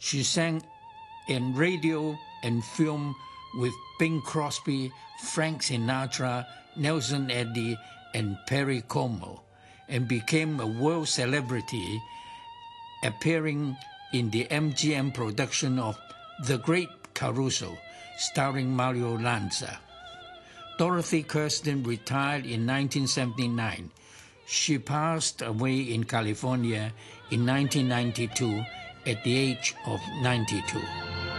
She sang in radio and film with Bing Crosby, Frank Sinatra, Nelson Eddy, and Perry Como, and became a world celebrity, appearing in the MGM production of The Great Caruso, starring Mario Lanza. Dorothy Kirsten retired in 1979. She passed away in California in 1992 at the age of 92.